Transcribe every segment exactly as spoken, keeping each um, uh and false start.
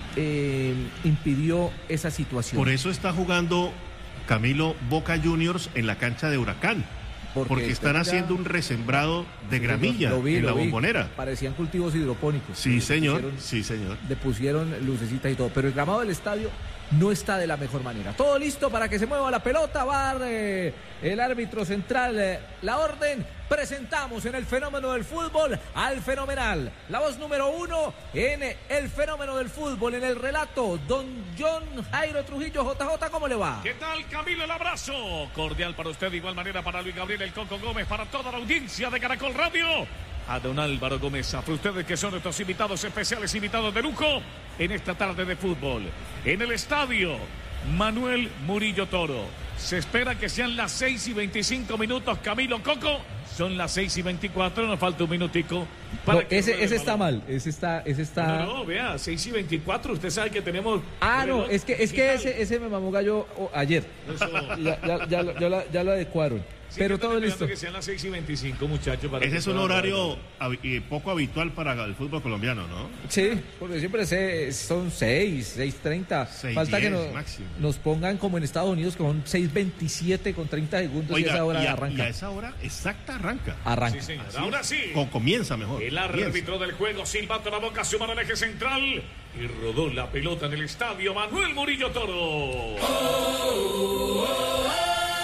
eh, impidió esa situación. Por eso está jugando Camilo Boca Juniors en la cancha de Huracán. Porque, porque están ya haciendo un resembrado de gramilla lo vi, en lo la vi. Bombonera. Parecían cultivos hidropónicos. Sí, señor. Pusieron, sí, señor. Le pusieron lucecitas y todo. Pero el gramado del estadio no está de la mejor manera. Todo listo para que se mueva la pelota. Va a dar eh, el árbitro central eh, la orden. Presentamos en el fenómeno del fútbol al fenomenal. La voz número uno en el fenómeno del fútbol, en el relato, don John Jairo Trujillo. J J, ¿cómo le va? ¿Qué tal, Camilo? El abrazo cordial para usted, de igual manera para Luis Gabriel El Coco Gómez, para toda la audiencia de Caracol Radio. A don Álvaro Gómez, a ustedes que son nuestros invitados especiales, invitados de lujo en esta tarde de fútbol. En el estadio Manuel Murillo Toro. Se espera que sean las seis y veinticinco minutos, Camilo Coco. Son las seis y veinticuatro, nos falta un minutico. Para no, ese ese está mal, ese está, ese está... No, no, no, vea, seis y veinticuatro, usted sabe que tenemos... Ah, no, es que, es que ese, ese me mamó gallo oh, ayer. Eso... Ya, ya, ya, ya, la, ya lo adecuaron. Sí, pero todo listo. Que sean las seis y veinticinco, muchachos. Para Ese es un horario hab- poco habitual para el fútbol colombiano, ¿no? Sí, porque siempre se, son seis, seis treinta. Falta diez, que nos, nos pongan como en Estados Unidos, que son seis veintisiete con treinta segundos. Oiga, y a esa hora y a, arranca. Y a esa hora exacta arranca. Arranca. Sí, señor. Así Ahora es. sí. O comienza mejor. El árbitro del juego, silbato la boca, su mano en eje central. Y rodó la pelota en el estadio Manuel Murillo Toro. Oh, oh, oh.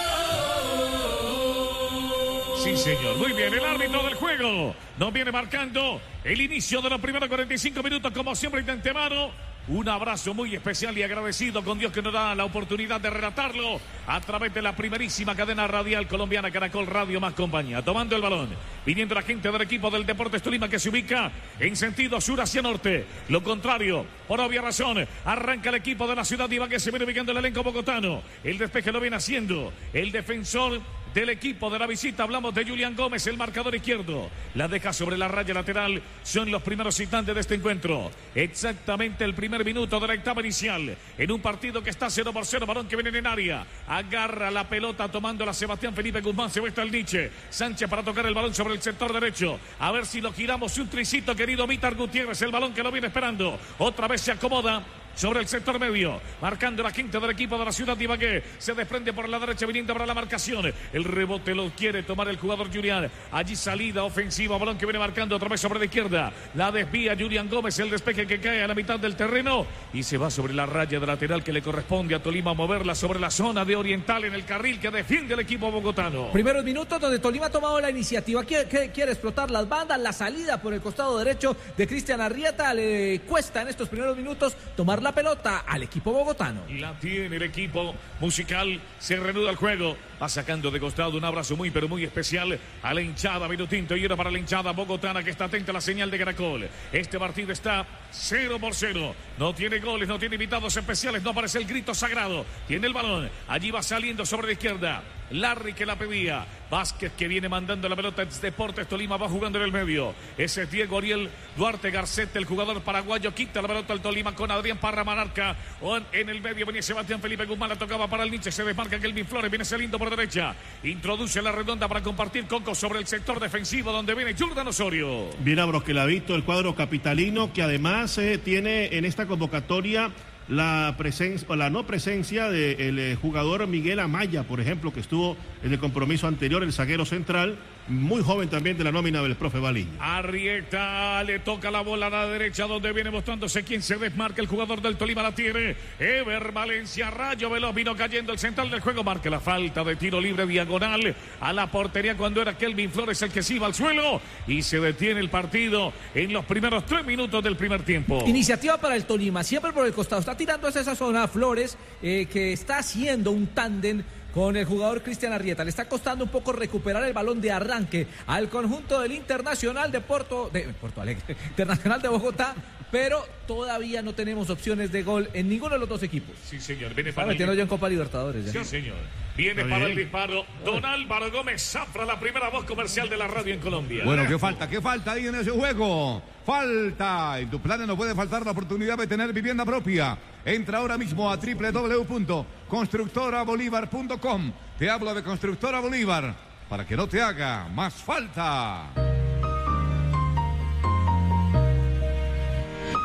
Sí, señor. Muy bien, el árbitro del juego nos viene marcando el inicio de los primeros cuarenta y cinco minutos, como siempre, de antemano. Un abrazo muy especial y agradecido con Dios que nos da la oportunidad de relatarlo a través de la primerísima cadena radial colombiana Caracol Radio más compañía. Tomando el balón, viniendo la gente del equipo del Deportes Tolima, que se ubica en sentido sur hacia norte. Lo contrario, por obvia razón, arranca el equipo de la ciudad de Ibagué, se viene ubicando el elenco bogotano. El despeje lo viene haciendo el defensor del equipo de la visita. Hablamos de Julián Gómez, el marcador izquierdo. La deja sobre la raya lateral. Son los primeros instantes de este encuentro. Exactamente el primer minuto de la etapa inicial. En un partido que está cero por cero. Balón que viene en área. Agarra la pelota tomándola Sebastián Felipe Guzmán. Se muestra el Nietzsche. Sánchez para tocar el balón sobre el sector derecho. A ver si lo giramos un tricito, querido Mítar Gutiérrez. El balón que lo viene esperando. Otra vez se acomoda sobre el sector medio, marcando la quinta del equipo de la ciudad de Ibagué. Se desprende por la derecha, viniendo para la marcación. El rebote lo quiere tomar el jugador Julián. Allí salida ofensiva, balón que viene marcando otra vez sobre la izquierda. La desvía Julián Gómez, el despeje que cae a la mitad del terreno y se va sobre la raya de lateral que le corresponde a Tolima moverla sobre la zona de Oriental en el carril que defiende el equipo bogotano. Primeros minutos donde Tolima ha tomado la iniciativa. Quiere, quiere, quiere explotar las bandas, la salida por el costado derecho de Cristian Arrieta. Le cuesta en estos primeros minutos tomar la pelota al equipo bogotano. La tiene el equipo musical, se reanuda el juego, va sacando de costado. Un abrazo muy pero muy especial a la hinchada Vinotinto, y era para la hinchada bogotana que está atenta a la señal de Caracol. Este partido está cero por cero, no tiene goles, no tiene invitados especiales, no aparece el grito sagrado. Tiene el balón, allí va saliendo sobre la izquierda Larry, que la pedía. Vázquez, que viene mandando la pelota. Deportes Tolima va jugando en el medio. Ese es Diego Ariel Duarte Garcete, el jugador paraguayo. Quita la pelota al Tolima con Adrián Parra Manarca. En el medio venía Sebastián Felipe Guzmán, la tocaba para el Nietzsche. Se desmarca Kelvin Flores, viene saliendo por derecha. Introduce la redonda para compartir Coco sobre el sector defensivo, donde viene Jordan Osorio. Bien abrosqueladito el cuadro capitalino, que además eh, tiene en esta convocatoria la presencia o la no presencia del eh, jugador Miguel Amaya, por ejemplo, que estuvo en el compromiso anterior, el zaguero central, muy joven también de la nómina del profe Baliño. Arrieta, le toca la bola a la derecha, donde viene mostrándose quién se desmarca. El jugador del Tolima la tiene. Ever Valencia, rayo veloz, vino cayendo el central del juego. Marca la falta de tiro libre diagonal a la portería cuando era Kelvin Flores el que se iba al suelo. Y se detiene el partido en los primeros tres minutos del primer tiempo. Iniciativa para el Tolima, siempre por el costado. Está tirando hacia esa zona Flores, eh, que está haciendo un tándem con el jugador Cristian Arrieta. Le está costando un poco recuperar el balón de arranque al conjunto del Internacional de Porto, de Porto Alegre, Internacional de Bogotá, pero todavía no tenemos opciones de gol en ninguno de los dos equipos. Sí, señor. Viene para metiendo ya en Copa Libertadores. Ya. Sí, señor. Viene para el disparo don Álvaro Gómez Zafra, la primera voz comercial de la radio en Colombia. Bueno, ¿qué falta? ¿Qué falta ahí en ese juego? Falta. En tu plan no puede faltar la oportunidad de tener vivienda propia. Entra ahora mismo a doble u doble u doble u punto constructora bolívar punto com. Te hablo de Constructora Bolívar para que no te haga más falta.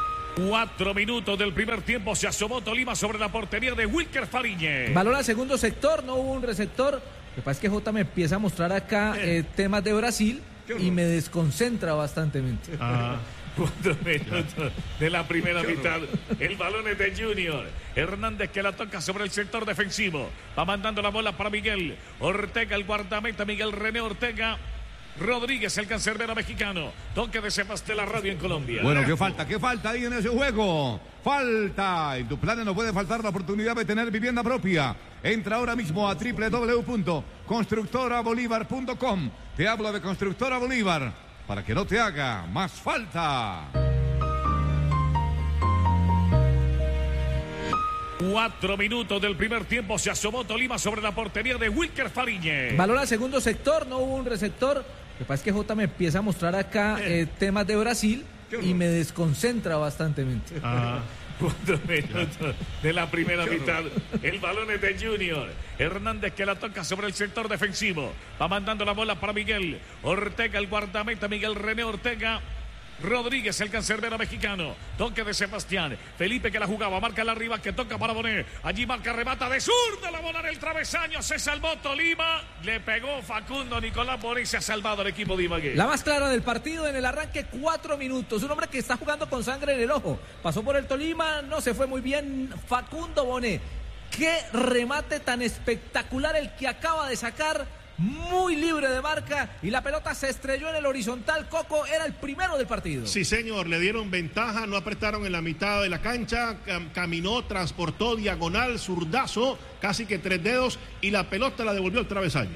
Cuatro minutos del primer tiempo. Se asomó Tolima sobre la portería de Wilker Fariñez. Valor al segundo sector, no hubo un receptor. Lo que pasa es que J me empieza a mostrar acá eh, temas de Brasil y me desconcentra bastantemente. Ah. Cuatro minutos de la primera mitad. El balón es de Junior. Hernández que la toca sobre el sector defensivo. Va mandando la bola para Miguel Ortega, el guardameta Miguel René Ortega. Rodríguez, el cancerbero mexicano. Toque de Sebastián la radio en Colombia. Bueno, ¿qué falta? ¿Qué falta ahí en ese juego? Falta. En tu plan no puede faltar la oportunidad de tener vivienda propia. Entra ahora mismo a doble u doble u doble u punto constructora bolívar punto com. Te hablo de Constructora Bolívar para que no te haga más falta. Cuatro minutos del primer tiempo. Se asomó Tolima sobre la portería de Wilker Fariñez. Valor al segundo sector, no hubo un receptor. Lo que pasa es que J me empieza a mostrar acá eh, temas de Brasil y me desconcentra bastantemente. Ah. Cuatro minutos de la primera mitad. El balón es de Junior. Hernández que la toca sobre el sector defensivo. Va mandando la bola para Miguel Ortega, el guardameta Miguel René Ortega. Rodríguez, el cancerbero mexicano. Toque de Sebastián. Felipe que la jugaba. Marca la arriba que toca para Bonet. Allí marca, remata de zurda. La bola en el travesaño. Se salvó Tolima. Le pegó Facundo Nicolás Bonet. Se ha salvado el equipo de Ibagué. La más clara del partido en el arranque, cuatro minutos. Un hombre que está jugando con sangre en el ojo. Pasó por el Tolima. No se fue muy bien Facundo Bonet. Qué remate tan espectacular el que acaba de sacar. Muy libre de marca y la pelota se estrelló en el horizontal. Coco era el primero del partido. Sí, señor, le dieron ventaja, no apretaron en la mitad de la cancha, cam caminó, transportó diagonal, zurdazo, casi que tres dedos y la pelota la devolvió al travesaño.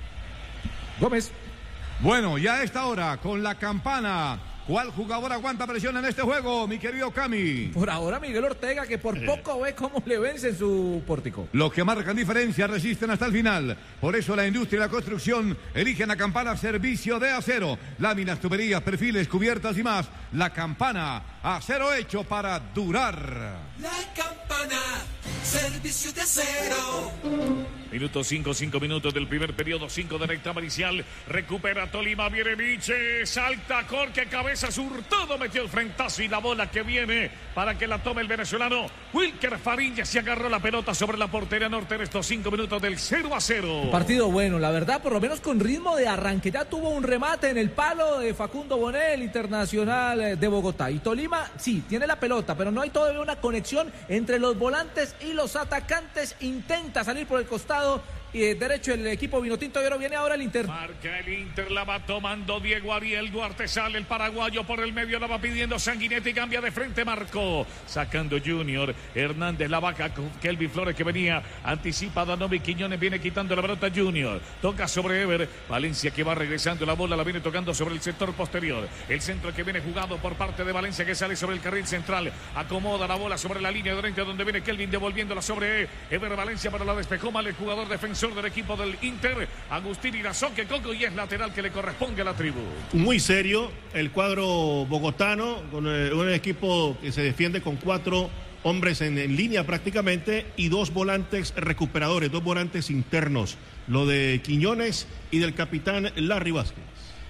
Gómez. Bueno, ya a esta hora con la campana. ¿Cuál jugador aguanta presión en este juego, mi querido Cami? Por ahora Miguel Ortega, que por poco ve cómo le vence su pórtico. Los que marcan diferencia resisten hasta el final. Por eso la industria y la construcción eligen la campana servicio de acero. Láminas, tuberías, perfiles, cubiertas y más. La campana, acero hecho para durar. La campana, servicio de acero. Minuto cinco, cinco minutos del primer periodo, cinco de recta inicial. Recupera Tolima, viene Miche, salta Corque, cabeza surtado, metió el frentazo y la bola que viene para que la tome el venezolano. Wilker Fariñez se agarró la pelota sobre la portería norte en estos cinco minutos del cero a cero. Partido bueno, la verdad, por lo menos con ritmo de arranque. Ya tuvo un remate en el palo de Facundo Bonet, el internacional de Bogotá. Y Tolima, sí, tiene la pelota, pero no hay todavía una conexión entre los volantes y los atacantes. Intenta salir por el costado. Y derecho el equipo vinotinto, y ahora viene ahora el Inter. Marca el Inter, la va tomando Diego Ariel Duarte, sale el paraguayo por el medio, la va pidiendo Sanguinetti, cambia de frente, marcó, sacando Junior, Hernández, la vaca con Kelvin Flores que venía, anticipa Danovi Quiñones, viene quitando la pelota Junior, toca sobre Ever, Valencia que va regresando, la bola la viene tocando sobre el sector posterior, el centro que viene jugado por parte de Valencia que sale sobre el carril central, acomoda la bola sobre la línea de frente donde viene Kelvin devolviéndola sobre Ever Valencia, pero la despejó mal el jugador defensor del equipo del Inter, Agustín Irazoque, Coco, y es lateral que le corresponde a la tribu. Muy serio el cuadro bogotano, con eh, un equipo que se defiende con cuatro hombres en, en línea prácticamente y dos volantes recuperadores, dos volantes internos, lo de Quiñones y del capitán Larry Vázquez.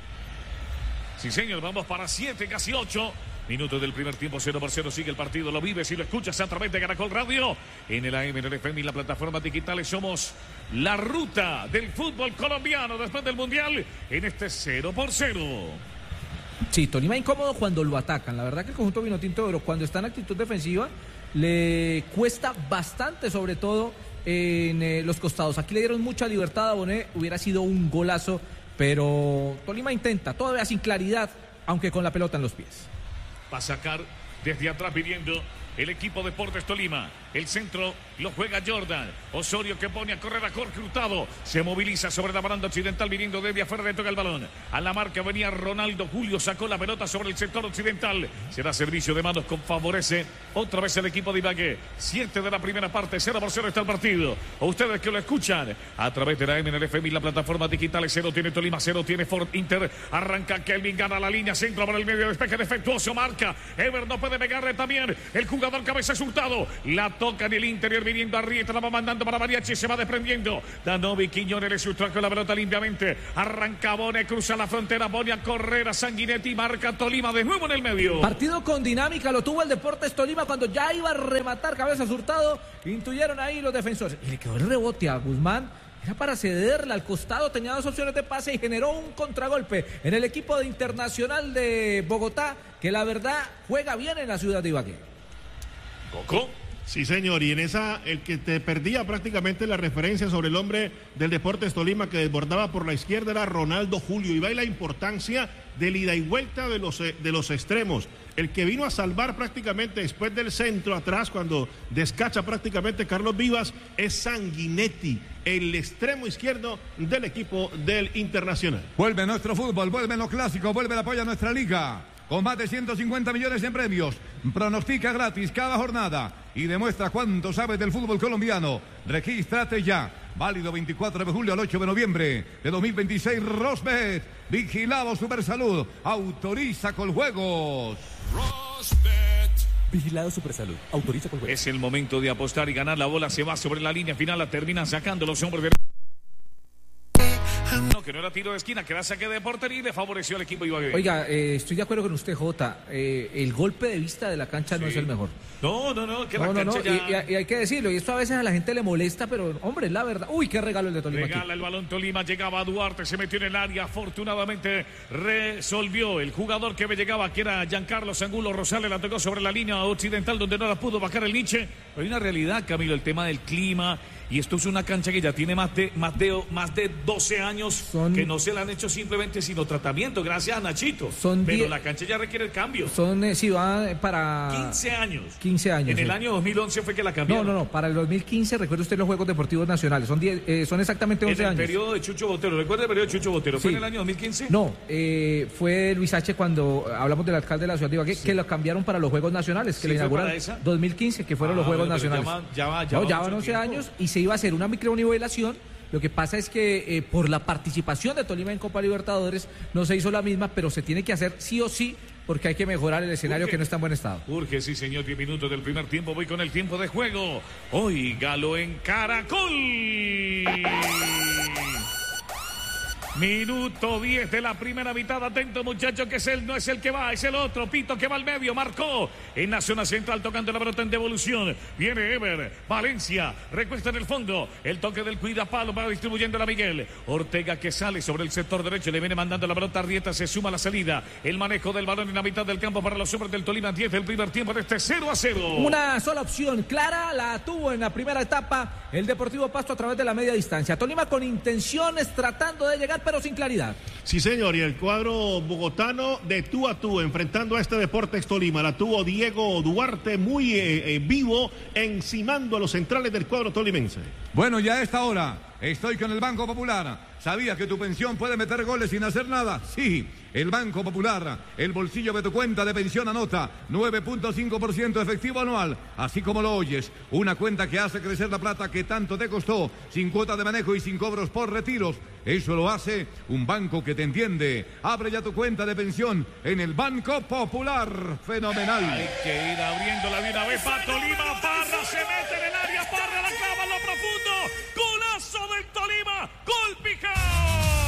Sí, señor, vamos para siete, casi ocho minutos del primer tiempo, cero por cero, sigue el partido, lo vives y lo escuchas a través de Caracol Radio, en el A M, en el F M y las plataformas digitales. Somos la ruta del fútbol colombiano después del Mundial en este cero por cero. Sí, Tolima incómodo cuando lo atacan. La verdad que el conjunto vinotinto de Oro, cuando está en actitud defensiva, le cuesta bastante, sobre todo en eh, los costados. Aquí le dieron mucha libertad a Bonet, hubiera sido un golazo, pero Tolima intenta, todavía sin claridad, aunque con la pelota en los pies. Va a sacar desde atrás pidiendo el equipo Deportes Tolima. El centro lo juega Jordan. Osorio que pone a correr a Jorge Hurtado. Se moviliza sobre la baranda occidental viniendo desde afuera, le toca el balón. A la marca venía Ronaldo Julio, sacó la pelota sobre el sector occidental. Será servicio de manos con favorece otra vez el equipo de Ibagué. Siete de la primera parte, cero por cero está el partido. A ustedes que lo escuchan a través de la M N L F M y la plataforma digitales, cero tiene Tolima, cero tiene Ford Inter. Arranca Kelvin, gana la línea, centro por el medio, despeje defectuoso, marca. Ever no puede pegarle también. El jugador jugador cabeza Hurtado. La toca en el interior viniendo a Rieta. La va mandando para Mariachi. Se va desprendiendo. Danovi Quiñones le sustrajo la pelota limpiamente. Arranca Bone. Cruza la frontera. Bone a correr a Sanguinetti. Marca Tolima de nuevo en el medio. Partido con dinámica. Lo tuvo el Deportes Tolima cuando ya iba a rematar cabeza Hurtado. Intuyeron ahí los defensores. Y le quedó el rebote a Guzmán. Era para cederla al costado, tenía dos opciones de pase y generó un contragolpe en el equipo de Internacional de Bogotá, que la verdad juega bien en la ciudad de Ibagué. Coco. Sí, señor, y en esa, el que te perdía prácticamente la referencia sobre el hombre del Deportes Tolima que desbordaba por la izquierda era Ronaldo Julio. Y va la importancia del ida y vuelta de los, de los extremos. El que vino a salvar prácticamente después del centro atrás, cuando descacha prácticamente Carlos Vivas, es Sanguinetti, el extremo izquierdo del equipo del Internacional. Vuelve nuestro fútbol, vuelve lo clásico, vuelve el apoyo a nuestra liga. Con más de ciento cincuenta millones en premios. Pronostica gratis cada jornada y demuestra cuánto sabes del fútbol colombiano. Regístrate ya. Válido veinticuatro de julio al ocho de noviembre de dos mil veintiséis. Rosbet. Vigilado Supersalud. Autoriza con juegos. Rosbet. Vigilado Supersalud. Autoriza con juegos. Es el momento de apostar y ganar. La bola se va sobre la línea final. La terminan sacando los hombres de... No, que no era tiro de esquina, que era saque de portería y le favoreció al equipo Ibagué. Oiga, eh, estoy de acuerdo con usted, Jota. Eh, el golpe de vista de la cancha sí. no es el mejor. No, no, no, que no, la no, cancha no. ya... Y, y, y hay que decirlo, y esto a veces a la gente le molesta, pero hombre, es la verdad. Uy, qué regalo el de Tolima. Regala aquí. El balón Tolima, llegaba Duarte, se metió en el área, afortunadamente resolvió el jugador que me llegaba, que era Giancarlo Angulo Rosales, la tocó sobre la línea occidental donde no la pudo bajar el Nietzsche. Pero hay una realidad, Camilo, el tema del clima. Y esto es una cancha que ya tiene más de, más de, más de doce años son, que no se la han hecho simplemente sino tratamiento, gracias a Nachito. Son Pero diez, la cancha ya requiere cambio. Son, eh, sí, va para... quince años. quince años. En sí. el año dos mil once fue que la cambiaron. No, no, no, para el dos mil quince, recuerde usted los Juegos Deportivos Nacionales, son, diez, eh, son exactamente once años. En el periodo de Chucho Botero, ¿recuerda el periodo de Chucho Botero? ¿Fue sí. en el año dos mil quince? No, eh, fue Luis H. cuando hablamos del alcalde de la ciudad de Ibagué, sí. que lo cambiaron para los Juegos Nacionales, que sí, le inauguraron dos mil quince, que fueron ah, los Juegos bueno, Nacionales. Ya, va, ya, va, ya, no, va ya van once años y se iba a hacer una micronivelación. Lo que pasa es que eh, por la participación de Tolima en Copa Libertadores no se hizo la misma, pero se tiene que hacer sí o sí porque hay que mejorar el escenario Urge, que no está en buen estado. Urge, sí señor, diez minutos del primer tiempo, voy con el tiempo de juego. Óigalo en Caracol. Minuto diez de la primera mitad. Atento, muchachos, que es él, no es el que va, es el otro. Pito que va al medio, marcó en la zona central, tocando la pelota en devolución. Viene Ever, Valencia, recuesta en el fondo. El toque del cuidapalo para distribuyendo a Miguel. Ortega que sale sobre el sector derecho, le viene mandando la pelota a Rieta, se suma a la salida. El manejo del balón en la mitad del campo para los hombres del Tolima. diez del primer tiempo de este cero a cero. Una sola opción clara la tuvo en la primera etapa el Deportivo Pasto a través de la media distancia. Tolima con intenciones, tratando de llegar, pero sin claridad. Sí, señor, y el cuadro bogotano de tú a tú, enfrentando a este Deportes Tolima. La tuvo Diego Duarte muy eh, eh, vivo, encimando a los centrales del cuadro tolimense. Bueno, ya a esta hora estoy con el Banco Popular. ¿Sabías que tu pensión puede meter goles sin hacer nada? Sí, el Banco Popular, el bolsillo de tu cuenta de pensión anota nueve punto cinco por ciento efectivo anual, así como lo oyes, una cuenta que hace crecer la plata que tanto te costó, sin cuota de manejo y sin cobros por retiros. Eso lo hace un banco que te entiende. Abre ya tu cuenta de pensión en el Banco Popular. Fenomenal. Hay que ir abriéndola de una vez para Tolima. Parra se mete en el área, Parra la clava en lo profundo.